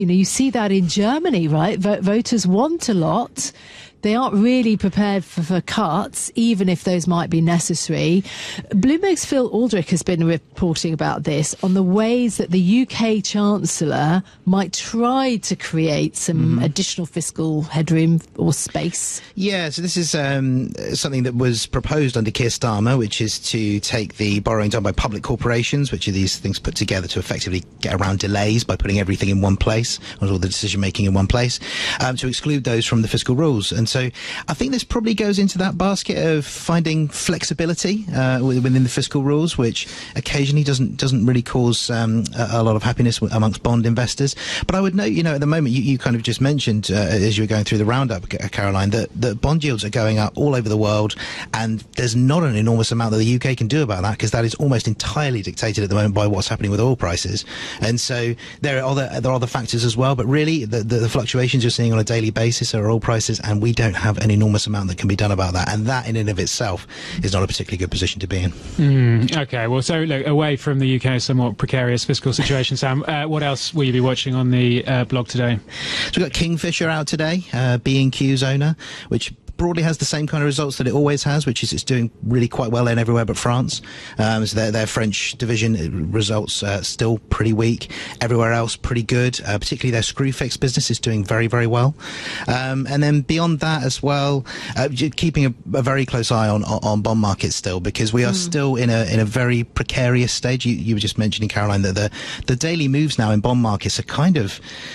you see that in Germany, right? Voters want a lot. They aren't really prepared for cuts, even if those might be necessary. Bloomberg's Phil Aldrich has been reporting about this on the ways that the UK Chancellor might try to create some additional fiscal headroom or space. Yeah, so this is something that was proposed under Keir Starmer, which is to take the borrowing done by public corporations, which are these things put together to effectively get around delays by putting everything in one place, or all the decision-making in one place, to exclude those from the fiscal rules. And so I think this probably goes into that basket of finding flexibility within the fiscal rules, which occasionally doesn't really cause a lot of happiness amongst bond investors. But I would note, at the moment, you kind of just mentioned as you were going through the roundup, Caroline, that bond yields are going up all over the world, and there's not an enormous amount that the UK can do about that, because that is almost entirely dictated at the moment by what's happening with oil prices. And so there are other factors as well, but really the fluctuations you're seeing on a daily basis are oil prices, and we don't have an enormous amount that can be done about that, and that in and of itself is not a particularly good position to be in. Okay, well, so look, away from the UK's somewhat precarious fiscal situation, Sam, what else will you be watching on the blog today? So we've got Kingfisher out today, B&Q's owner, which broadly has the same kind of results that it always has, which is it's doing really quite well in everywhere but France. So their French division results still pretty weak. Everywhere else pretty good. Particularly their Screwfix business is doing very, very well. And then beyond that as well, keeping a very close eye on bond markets still, because we are still in a very precarious stage. You were just mentioning, Caroline, that the daily moves now in bond markets are kind of,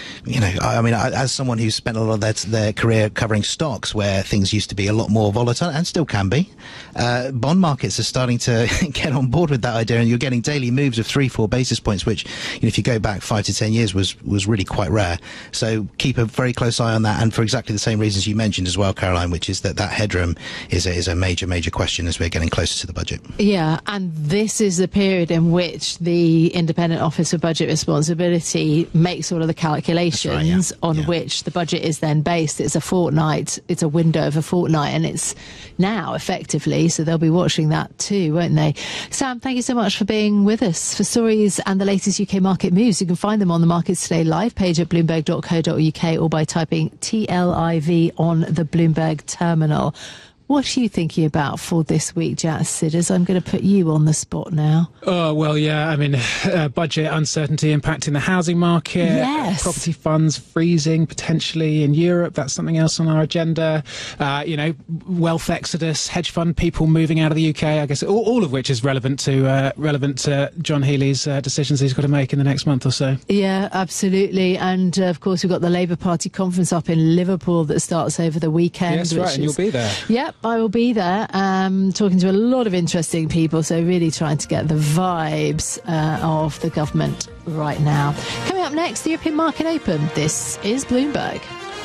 as someone who's spent a lot of their career covering stocks where things used to be a lot more volatile, and still can be, bond markets are starting to get on board with that idea, and you're getting daily moves of 3-4 basis points, which, if you go back 5 to 10 years, was really quite rare. So keep a very close eye on that, and for exactly the same reasons you mentioned as well, Caroline, which is that headroom is a major question as we're getting closer to the budget. Yeah, and this is the period in which the Independent Office for Budget Responsibility makes all of the calculations on which the budget is then based. It's a window of a fortnight, and it's now effectively, so they'll be watching that too, won't they? Sam, thank you so much for being with us. For stories and the latest UK market moves, you can find them on the Markets Today live page at bloomberg.co.uk or by typing TLIV on the Bloomberg terminal. What are you thinking about for this week, Jack Sidders? I'm going to put you on the spot now. Oh, well, yeah, budget uncertainty impacting the housing market. Yes. Property funds freezing potentially in Europe. That's something else on our agenda. Wealth exodus, hedge fund people moving out of the UK. I guess all of which is relevant to John Healey's decisions he's got to make in the next month or so. Yeah, absolutely. And, of course, we've got the Labour Party conference up in Liverpool that starts over the weekend. Yes, right, and you'll be there. Yep. I will be there, talking to a lot of interesting people, so really trying to get the vibes of the government right now. Coming up next, the European Market Open. This is Bloomberg.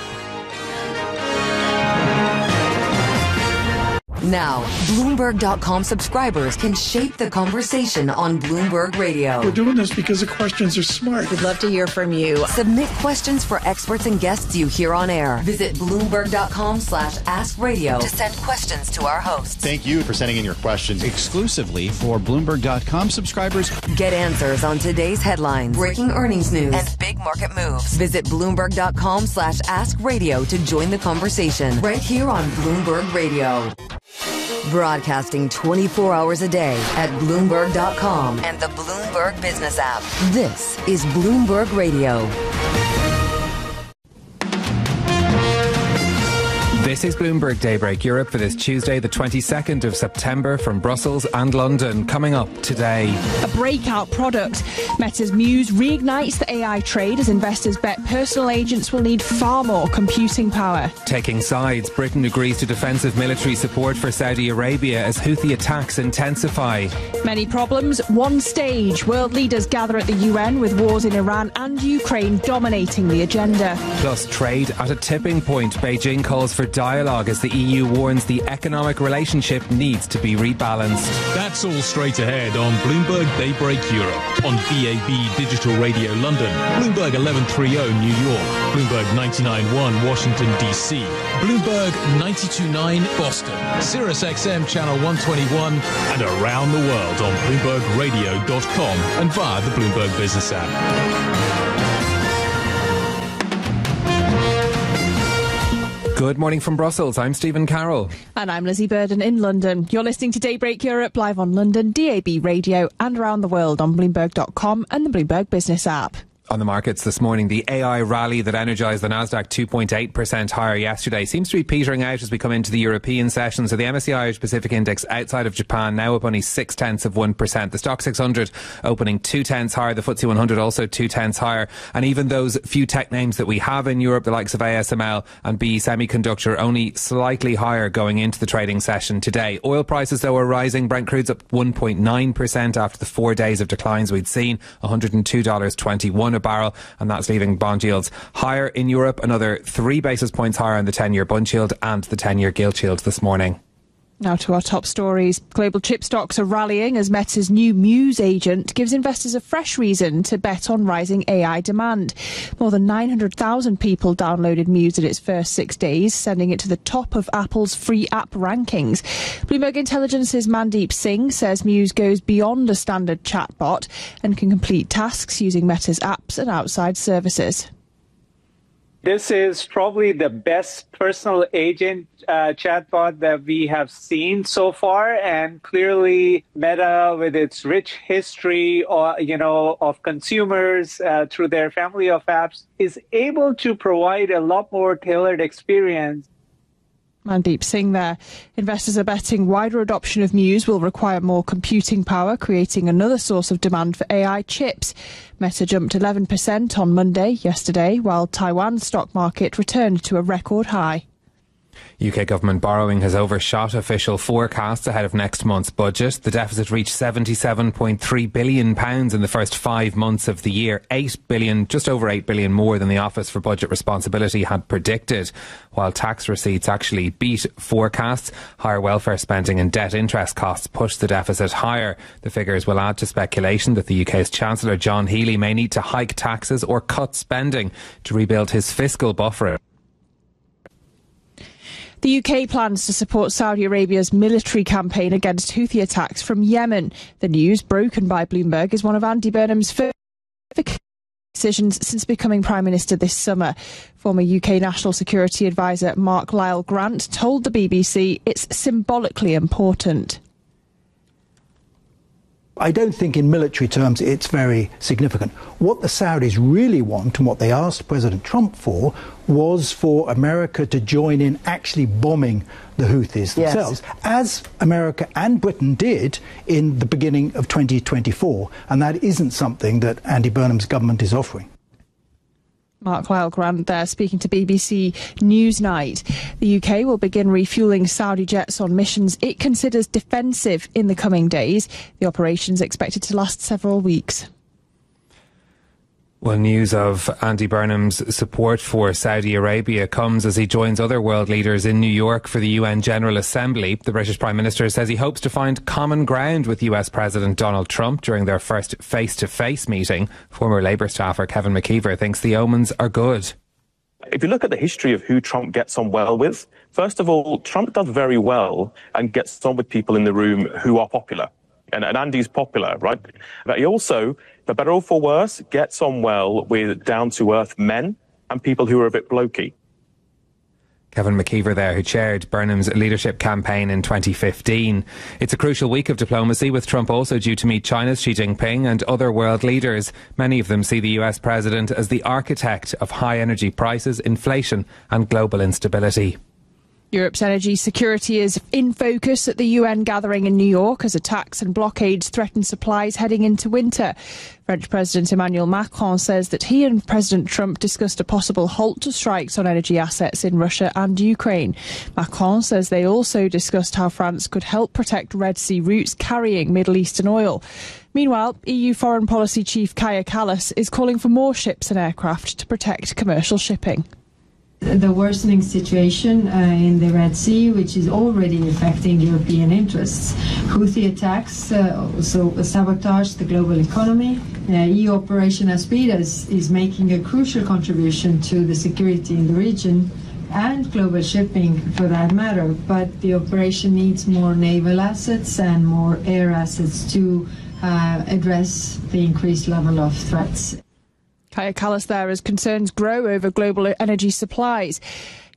Now, Bloomberg.com subscribers can shape the conversation on Bloomberg Radio. We're doing this because the questions are smart. We'd love to hear from you. Submit questions for experts and guests you hear on air. Visit Bloomberg.com/AskRadio to send questions to our hosts. Thank you for sending in your questions exclusively for Bloomberg.com subscribers. Get answers on today's headlines, breaking earnings news, and big market moves. Visit Bloomberg.com/AskRadio to join the conversation right here on Bloomberg Radio. Broadcasting 24 hours a day at Bloomberg.com and the Bloomberg Business app. This is Bloomberg Radio. This is Bloomberg Daybreak Europe for this Tuesday, the 22nd of September, from Brussels and London. Coming up today. A breakout product. Meta's Muse reignites the AI trade as investors bet personal agents will need far more computing power. Taking sides, Britain agrees to defensive military support for Saudi Arabia as Houthi attacks intensify. Many problems, one stage. World leaders gather at the UN with wars in Iran and Ukraine dominating the agenda. Plus trade at a tipping point. Beijing calls for dialogue as the EU warns the economic relationship needs to be rebalanced. That's all straight ahead on Bloomberg Daybreak Europe, on DAB Digital Radio London, Bloomberg 1130 New York, Bloomberg 99.1 Washington DC, Bloomberg 92.9 Boston, Sirius XM Channel 121, and around the world on BloombergRadio.com and via the Bloomberg Business app. Good morning from Brussels. I'm Stephen Carroll. And I'm Lizzie Burden in London. You're listening to Daybreak Europe live on London, DAB radio and around the world on Bloomberg.com and the Bloomberg Business app. On the markets this morning, the AI rally that energised the Nasdaq 2.8% higher yesterday seems to be petering out as we come into the European session. So the MSCI Irish Pacific Index outside of Japan now up only 0.6%. The Stock 600 opening 0.2 higher. The FTSE 100 also 0.2 higher. And even those few tech names that we have in Europe, the likes of ASML and BE Semiconductor, only slightly higher going into the trading session today. Oil prices, though, are rising. Brent crude's up 1.9% after the 4 days of declines we'd seen. $102.21 a barrel, and that's leaving bond yields higher in Europe, another 3 basis points higher on the 10-year bund yield and the 10-year gilt yield this morning. Now to our top stories. Global chip stocks are rallying as Meta's new Muse agent gives investors a fresh reason to bet on rising AI demand. More than 900,000 people downloaded Muse in its first 6 days, sending it to the top of Apple's free app rankings. Bloomberg Intelligence's Mandeep Singh says Muse goes beyond a standard chatbot and can complete tasks using Meta's apps and outside services. This is probably the best personal agent chatbot that we have seen so far, and clearly Meta, with its rich history, of consumers through their family of apps, is able to provide a lot more tailored experience. Mandeep Singh there. Investors are betting wider adoption of Muse will require more computing power, creating another source of demand for AI chips. Meta jumped 11% on Monday, yesterday, while Taiwan's stock market returned to a record high. UK government borrowing has overshot official forecasts ahead of next month's budget. The deficit reached £77.3 billion in the first 5 months of the year, just over 8 billion more than the Office for Budget Responsibility had predicted. While tax receipts actually beat forecasts, higher welfare spending and debt interest costs pushed the deficit higher. The figures will add to speculation that the UK's Chancellor John Healey may need to hike taxes or cut spending to rebuild his fiscal buffer. The UK plans to support Saudi Arabia's military campaign against Houthi attacks from Yemen. The news, broken by Bloomberg, is one of Andy Burnham's first decisions since becoming Prime Minister this summer. Former UK National Security Advisor Mark Lyle Grant told the BBC it's symbolically important. I don't think in military terms it's very significant. What the Saudis really want, and what they asked President Trump for, was for America to join in actually bombing the Houthis themselves, as America and Britain did in the beginning of 2024. And that isn't something that Andy Burnham's government is offering. Mark Lyle Grant there speaking to BBC Newsnight. The UK will begin refuelling Saudi jets on missions it considers defensive in the coming days. The operation is expected to last several weeks. Well, news of Andy Burnham's support for Saudi Arabia comes as he joins other world leaders in New York for the UN General Assembly. The British Prime Minister says he hopes to find common ground with US President Donald Trump during their first face-to-face meeting. Former Labour staffer Kevin McKeever thinks the omens are good. If you look at the history of who Trump gets on well with, first of all, Trump does very well and gets on with people in the room who are popular. And Andy's popular, right? But he also, for better or for worse, gets on well with down-to-earth men and people who are a bit blokey. Kevin McKeever there, who chaired Burnham's leadership campaign in 2015. It's a crucial week of diplomacy, with Trump also due to meet China's Xi Jinping and other world leaders. Many of them see the US president as the architect of high energy prices, inflation and global instability. Europe's energy security is in focus at the UN gathering in New York as attacks and blockades threaten supplies heading into winter. French President Emmanuel Macron says that he and President Trump discussed a possible halt to strikes on energy assets in Russia and Ukraine. Macron says they also discussed how France could help protect Red Sea routes carrying Middle Eastern oil. Meanwhile, EU Foreign Policy Chief Kaja Kallas is calling for more ships and aircraft to protect commercial shipping. The worsening situation in the Red Sea, which is already affecting European interests. Houthi attacks also sabotage the global economy. EU Operation Aspides is making a crucial contribution to the security in the region and global shipping for that matter, but the operation needs more naval assets and more air assets to address the increased level of threats. Kaja Kallas there as concerns grow over global energy supplies.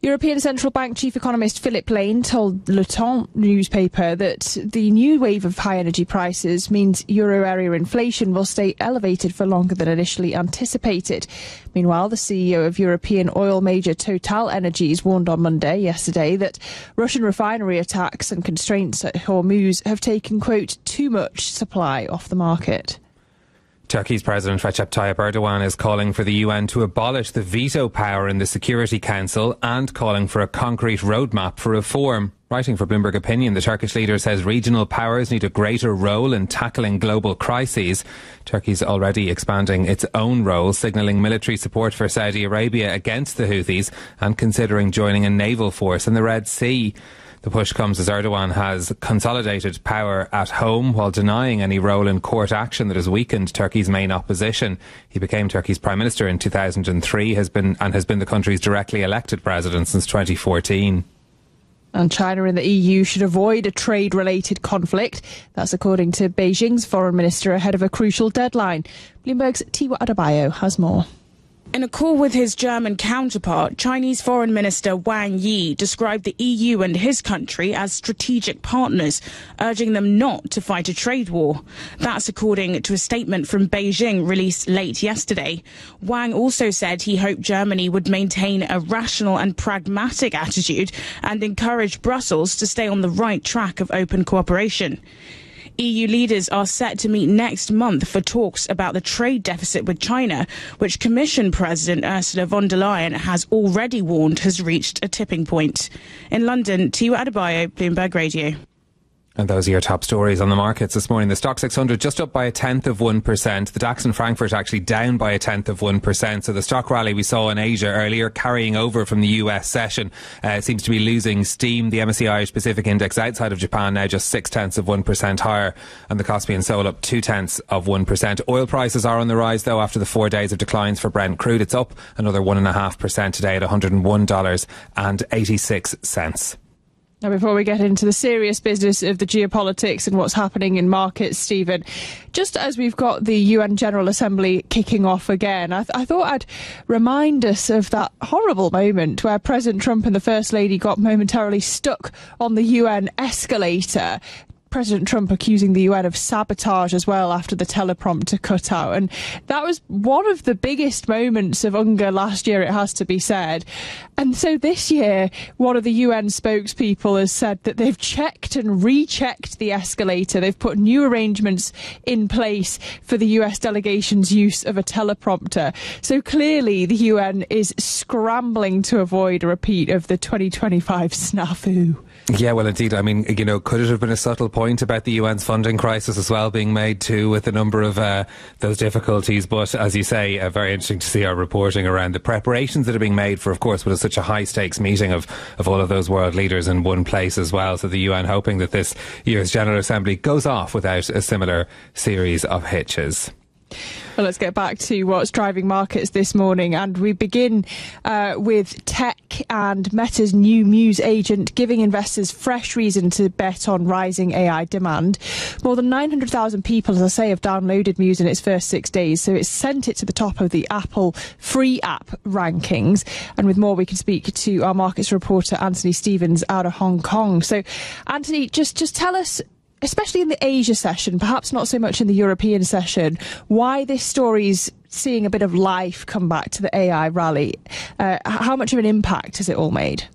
European Central Bank Chief Economist Philip Lane told Le Temps newspaper that the new wave of high energy prices means euro area inflation will stay elevated for longer than initially anticipated. Meanwhile, the CEO of European oil major Total Energies warned on yesterday, that Russian refinery attacks and constraints at Hormuz have taken, quote, too much supply off the market. Turkey's President Recep Tayyip Erdogan is calling for the UN to abolish the veto power in the Security Council and calling for a concrete roadmap for reform. Writing for Bloomberg Opinion, the Turkish leader says regional powers need a greater role in tackling global crises. Turkey's already expanding its own role, signalling military support for Saudi Arabia against the Houthis and considering joining a naval force in the Red Sea. The push comes as Erdogan has consolidated power at home while denying any role in court action that has weakened Turkey's main opposition. He became Turkey's Prime Minister in 2003 has been the country's directly elected president since 2014. And China and the EU should avoid a trade-related conflict. That's according to Beijing's foreign minister ahead of a crucial deadline. Bloomberg's Tiwa Adebayo has more. In a call with his German counterpart, Chinese Foreign Minister Wang Yi described the EU and his country as strategic partners, urging them not to fight a trade war. That's according to a statement from Beijing released late yesterday. Wang also said he hoped Germany would maintain a rational and pragmatic attitude and encourage Brussels to stay on the right track of open cooperation. EU leaders are set to meet next month for talks about the trade deficit with China, which Commission President Ursula von der Leyen has already warned has reached a tipping point. In London, Tiwa Adebayo, Bloomberg Radio. And those are your top stories on the markets this morning. The Stock 600 just up by 0.1%. The DAX in Frankfurt actually down by 0.1%. So the stock rally we saw in Asia earlier carrying over from the US session seems to be losing steam. The MSCI Irish Pacific Index outside of Japan now just 0.6% higher, and the Kospi and Seoul up 0.2%. Oil prices are on the rise though after the 4 days of declines for Brent crude. It's up another 1.5% today at $101.86. Now, before we get into the serious business of the geopolitics and what's happening in markets, Stephen, just as we've got the UN General Assembly kicking off again, I thought I'd remind us of that horrible moment where President Trump and the First Lady got momentarily stuck on the UN escalator. President Trump accusing the UN of sabotage as well after the teleprompter cut out. And that was one of the biggest moments of UNGA last year, it has to be said. And so this year, one of the UN spokespeople has said that they've checked and rechecked the escalator. They've put new arrangements in place for the US delegation's use of a teleprompter. So clearly the UN is scrambling to avoid a repeat of the 2025 snafu. Yeah, well, indeed. I mean, you know, could it have been a subtle point about the UN's funding crisis as well being made too, with a number of those difficulties? But as you say, very interesting to see our reporting around the preparations that are being made for, of course, what is such a high stakes meeting of all of those world leaders in one place as well. So the UN hoping that this year's General Assembly goes off without a similar series of hitches. Well, let's get back to what's driving markets this morning, and we begin with tech and Meta's new Muse agent giving investors fresh reason to bet on rising AI demand. More than 900,000 people, as I say, have downloaded Muse in its first 6 days, so it's sent it to the top of the Apple free app rankings. And with more, we can speak to our markets reporter Anthony Stevens out of Hong Kong. So, Anthony, just tell us, especially in the Asia session, perhaps not so much in the European session, why this story's seeing a bit of life come back to the AI rally. How much of an impact has it all made?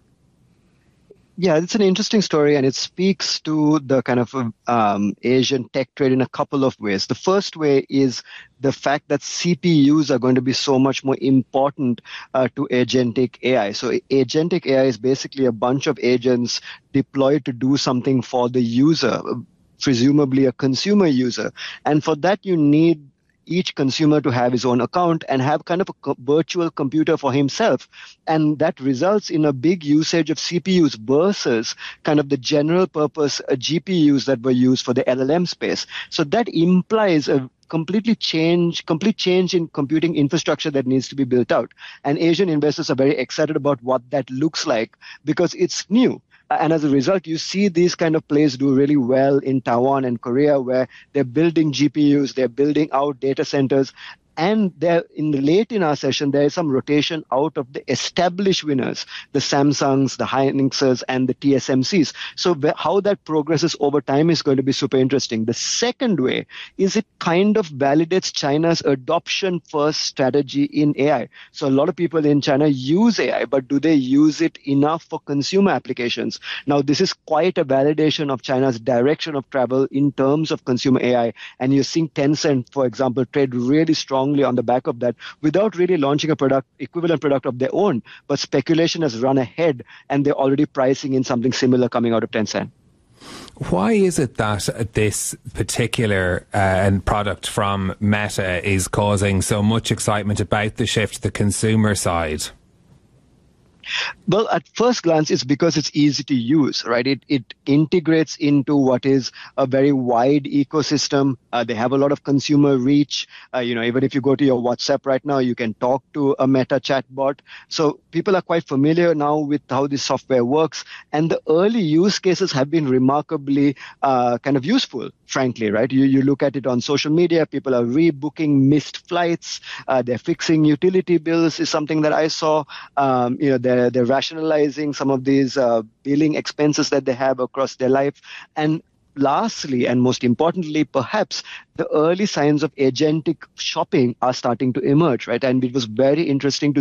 Yeah, it's an interesting story, and it speaks to the kind of Asian tech trade in a couple of ways. The first way is the fact that CPUs are going to be so much more important to agentic AI. So agentic AI is basically a bunch of agents deployed to do something for the user, presumably a consumer user. And for that, you need each consumer to have his own account and have kind of a virtual computer for himself. And that results in a big usage of CPUs versus kind of the general purpose GPUs that were used for the LLM space. So that implies a complete change in computing infrastructure that needs to be built out. And Asian investors are very excited about what that looks like because it's new. And as a result, you see these kind of plays do really well in Taiwan and Korea, where they're building GPUs, they're building out data centers, And there, late in our session, there is some rotation out of the established winners, the Samsungs, the Hynixes, and the TSMCs. So how that progresses over time is going to be super interesting. The second way is it kind of validates China's adoption-first strategy in AI. So a lot of people in China use AI, but do they use it enough for consumer applications? Now, this is quite a validation of China's direction of travel in terms of consumer AI. And you're seeing Tencent, for example, trade really strongly on the back of that without really launching a equivalent product of their own. But speculation has run ahead and they're already pricing in something similar coming out of Tencent. Why is it that this particular product from Meta is causing so much excitement about the shift to the consumer side? Well, at first glance, it's because it's easy to use, right? It integrates into what is a very wide ecosystem. They have a lot of consumer reach. Even if you go to your WhatsApp right now, you can talk to a Meta chatbot. So people are quite familiar now with how this software works. And the early use cases have been remarkably kind of useful, frankly, right? You look at it on social media, people are rebooking missed flights. They're fixing utility bills is something that I saw. They're rationalizing some of these billing expenses that they have across their life. And lastly, and most importantly, perhaps, the early signs of agentic shopping are starting to emerge, right? And it was very interesting to